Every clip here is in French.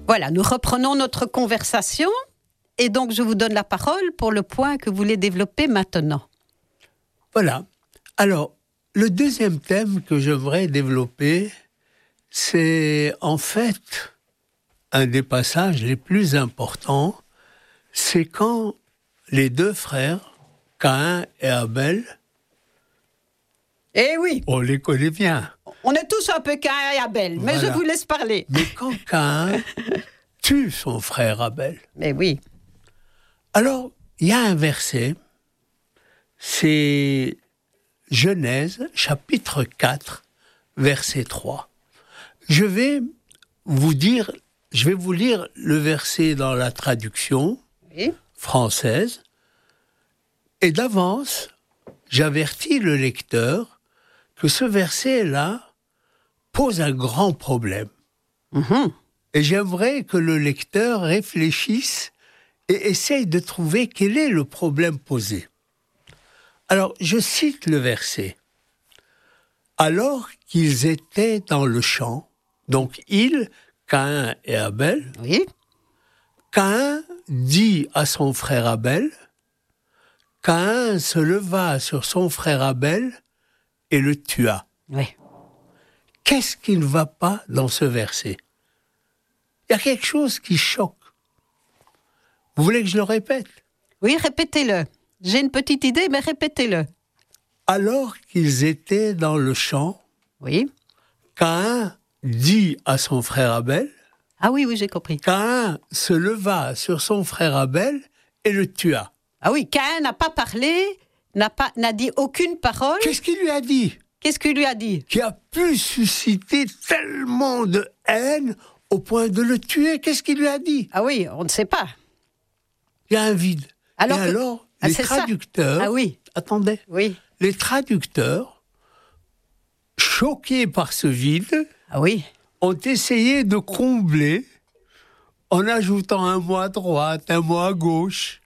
Voilà, nous reprenons notre conversation et donc je vous donne la parole pour le point que vous voulez développer maintenant. Voilà. Alors, le deuxième thème que j'aimerais développer, c'est en fait un des passages les plus importants, c'est quand les deux frères, Caïn et Abel, Eh oui, on les connaît bien. on est tous un peu Caïn et Abel, mais Voilà. je vous laisse parler. Mais quand Caïn tue son frère Abel, Mais oui, alors il y a un verset, c'est Genèse, chapitre 4, verset 3. Je vais vous lire le verset dans la traduction oui. française, et d'avance, j'avertis le lecteur que ce verset-là pose un grand problème. Mhm. Et j'aimerais que le lecteur réfléchisse et essaye de trouver quel est le problème posé. Alors, je cite le verset. « Alors qu'ils étaient dans le champ, donc ils, Caïn et Abel, Oui, Caïn dit à son frère Abel, Caïn se leva sur son frère Abel et le tua. » oui. Qu'est-ce qui ne va pas dans ce verset? Il y a quelque chose qui choque. Vous voulez que je le répète? Oui, répétez-le. J'ai une petite idée, mais répétez-le. Alors qu'ils étaient dans le champ, Oui. Caïn dit à son frère Abel, Ah oui, oui, j'ai compris. Caïn se leva sur son frère Abel et le tua. Ah oui, Caïn n'a pas parlé, n'a dit aucune parole. Qu'est-ce qu'il lui a dit? Qu'est-ce qu'il lui a dit? Qui a pu susciter tellement de haine au point de le tuer? Qu'est-ce qu'il lui a dit? Ah oui, on ne sait pas. Il y a un vide. Alors et que- alors, Ah, les c'est ça. traducteurs... Ah oui, Attendez. oui. Les traducteurs, choqués par ce vide, Ah oui. ont essayé de combler en ajoutant un mot à droite, un mot à gauche.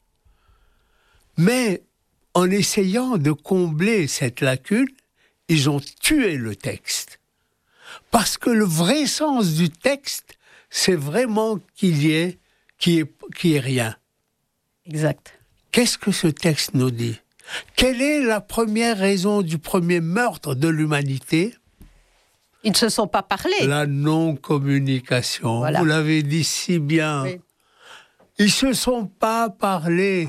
Mais en essayant de combler cette lacune, ils ont tué le texte. Parce que le vrai sens du texte, c'est vraiment qu'il y ait rien. Exact. Qu'est-ce que ce texte nous dit? Quelle est la première raison du premier meurtre de l'humanité? Ils ne se sont pas parlé. La non-communication. Voilà. Vous l'avez dit si bien. Oui. Ils ne se sont pas parlé.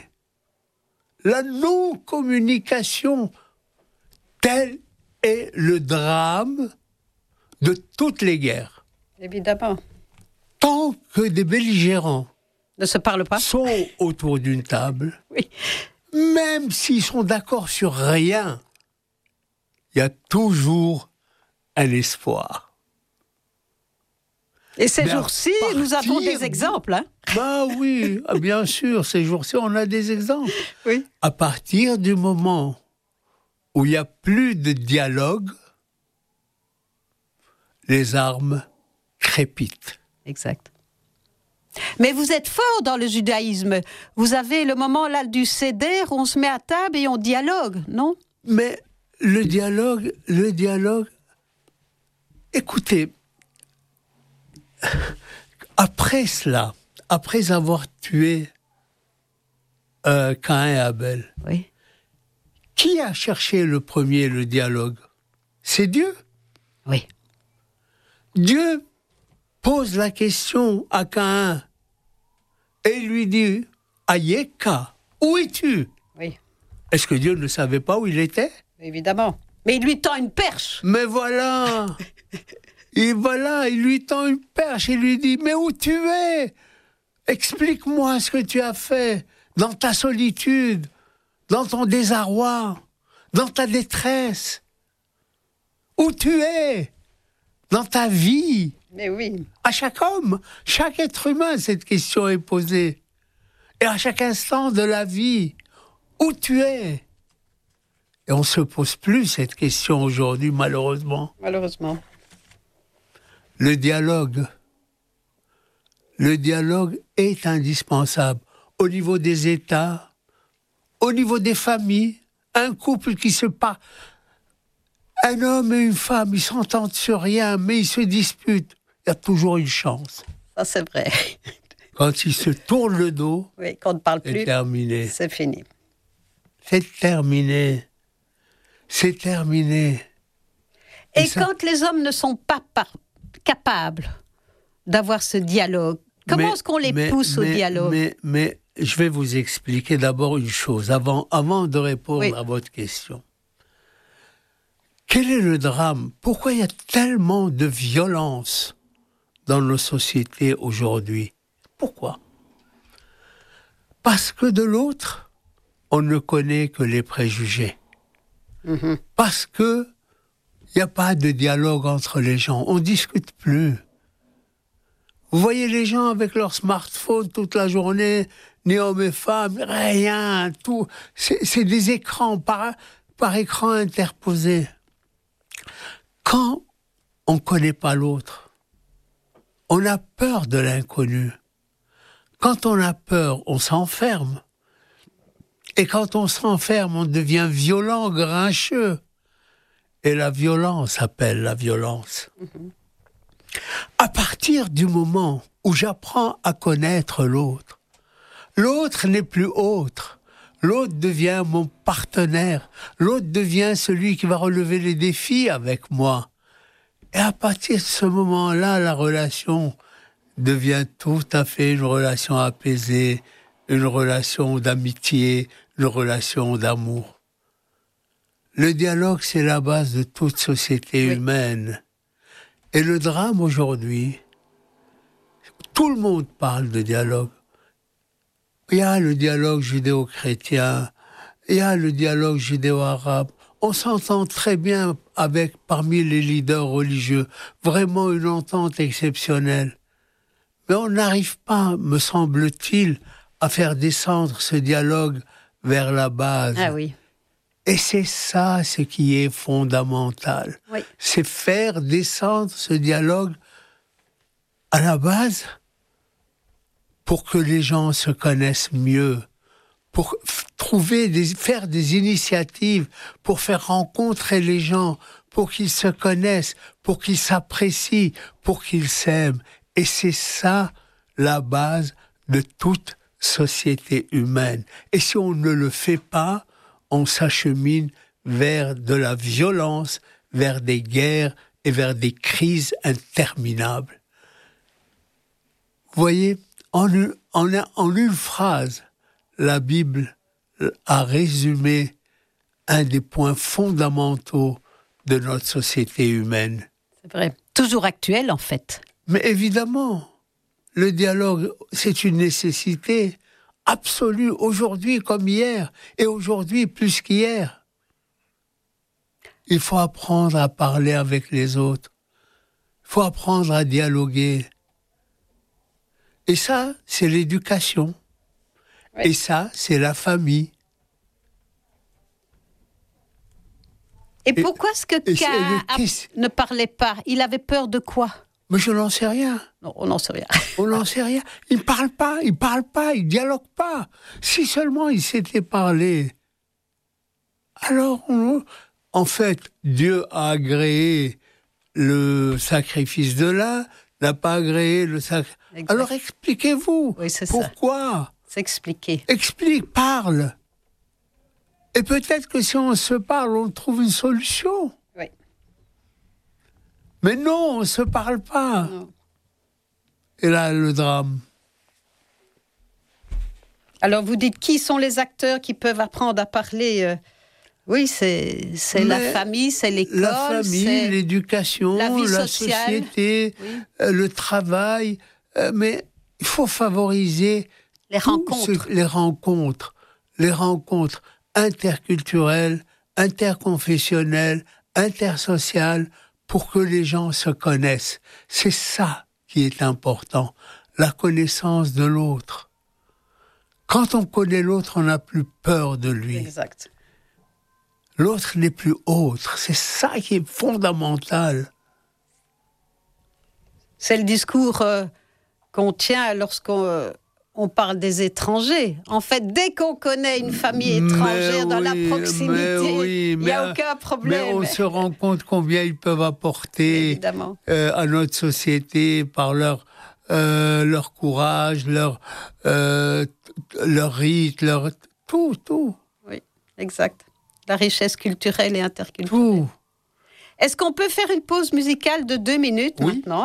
La non-communication, tel est le drame de toutes les guerres. Évidemment. Tant que des belligérants Ne se parlent pas. sont autour d'une table, Oui. même s'ils sont d'accord sur rien, il y a toujours un espoir. Et ces Mais à jours-ci, nous partir avons des du- exemples. Hein? Bah oui, bien sûr, ces jours-ci, on a des exemples. Oui. À partir du moment où il n'y a plus de dialogue, les armes crépitent. Exact. Mais vous êtes fort dans le judaïsme. Vous avez le moment là du seder, où on se met à table et on dialogue, non? Mais le dialogue, écoutez, après cela, après avoir tué Caïn et Abel, Oui. qui a cherché le premier le dialogue? C'est Dieu. Oui. Dieu pose la question à Caïn et lui dit « Ayeka, où es-tu » Oui. Est-ce que Dieu ne savait pas où il était? Évidemment. Mais il lui tend une perche. Mais voilà. Et voilà, il lui tend une perche, il lui dit « Mais où tu es? Explique-moi ce que tu as fait dans ta solitude, dans ton désarroi, dans ta détresse. Où tu es dans ta vie ?» Mais oui. À chaque homme, chaque être humain, cette question est posée. Et à chaque instant de la vie, où tu es? Et on ne se pose plus cette question aujourd'hui, malheureusement. Malheureusement. Le dialogue est indispensable au niveau des États, au niveau des familles. Un couple qui se parle, un homme et une femme, ils s'entendent sur rien, mais ils se disputent. Il y a toujours une chance. Ça, c'est vrai. Quand il se tourne le dos, Oui, qu'on ne parle plus, c'est terminé. c'est fini. C'est terminé. C'est terminé. Et ça, quand les hommes ne sont pas capables d'avoir ce dialogue, comment est-ce qu'on les pousse au dialogue? Mais je vais vous expliquer d'abord une chose, avant de répondre à votre question. Quel est le drame? Pourquoi il y a tellement de violence dans nos sociétés aujourd'hui? Pourquoi? Parce que de l'autre, on ne connaît que les préjugés. Mm-hmm. Parce que il n'y a pas de dialogue entre les gens. On ne discute plus. Vous voyez les gens avec leur smartphone toute la journée, ni hommes et femmes, rien, tout. C'est des écrans par écran interposés. Quand on ne connaît pas l'autre, on a peur de l'inconnu. Quand on a peur, on s'enferme. Et quand on s'enferme, on devient violent, grincheux. Et la violence appelle la violence. Mm-hmm. À partir du moment où j'apprends à connaître l'autre, l'autre n'est plus autre. L'autre devient mon partenaire. L'autre devient celui qui va relever les défis avec moi. Et à partir de ce moment-là, la relation devient tout à fait une relation apaisée, une relation d'amitié, une relation d'amour. Le dialogue, c'est la base de toute société humaine. Et le drame aujourd'hui, tout le monde parle de dialogue. Il y a le dialogue judéo-chrétien, il y a le dialogue judéo-arabe. On s'entend très bien parmi les leaders religieux. Vraiment une entente exceptionnelle. Mais on n'arrive pas, me semble-t-il, à faire descendre ce dialogue vers la base. Ah oui. Et c'est ça ce qui est fondamental. Oui. C'est faire descendre ce dialogue à la base pour que les gens se connaissent mieux, pour faire des initiatives, pour faire rencontrer les gens, pour qu'ils se connaissent, pour qu'ils s'apprécient, pour qu'ils s'aiment. Et c'est ça la base de toute société humaine. Et si on ne le fait pas, on s'achemine vers de la violence, vers des guerres et vers des crises interminables. Vous voyez, en une phrase, la Bible a résumé un des points fondamentaux de notre société humaine. C'est vrai. Toujours actuel, en fait. Mais évidemment, le dialogue, c'est une nécessité absolue, aujourd'hui comme hier, et aujourd'hui plus qu'hier. Il faut apprendre à parler avec les autres. Il faut apprendre à dialoguer. Et ça, c'est l'éducation. Oui. Et ça, c'est la famille. Et pourquoi est-ce que ne parlait pas? Il avait peur de quoi? Mais je n'en sais rien. Non, on n'en sait rien. On n'en sait rien. Il ne parle pas, il ne dialogue pas. Si seulement il s'était parlé. Alors, en fait, Dieu a agréé le sacrifice de l'un, n'a pas agréé le sacrifice. Alors expliquez-vous. Oui, c'est pourquoi ça. S'expliquer. Explique, parle. Et peut-être que si on se parle, on trouve une solution. Oui. Mais non, on ne se parle pas. Non. Et là, le drame. Alors, vous dites, qui sont les acteurs qui peuvent apprendre à parler Oui, c'est la famille, c'est l'école. La famille, l'éducation, la société, le travail. Mais il faut favoriser les rencontres interculturelles, interconfessionnelles, intersociales, pour que les gens se connaissent. C'est ça qui est important, la connaissance de l'autre. Quand on connaît l'autre, on n'a plus peur de lui. Exact. L'autre n'est plus autre. C'est ça qui est fondamental. C'est le discours qu'on tient lorsqu'on parle des étrangers. En fait, dès qu'on connaît une famille étrangère dans la proximité, il n'y a aucun problème. Mais on se rend compte combien ils peuvent apporter à notre société par leur leur courage, leur rite, tout. Oui, exact. La richesse culturelle et interculturelle. Tout. Est-ce qu'on peut faire une pause musicale de 2 minutes maintenant ?